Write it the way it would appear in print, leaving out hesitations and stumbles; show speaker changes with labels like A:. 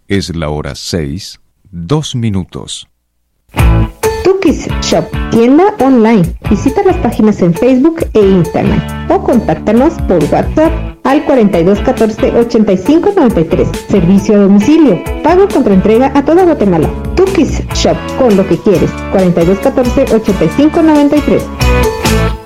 A: Es la hora 6, 2 minutos.
B: Tukis Shop, tienda online. Visita las páginas en Facebook e Instagram o contáctanos por WhatsApp al 42 14 85 93. Servicio a domicilio. Pago contra entrega a toda Guatemala. Tukis Shop, con lo que quieres. 42 14 85 93.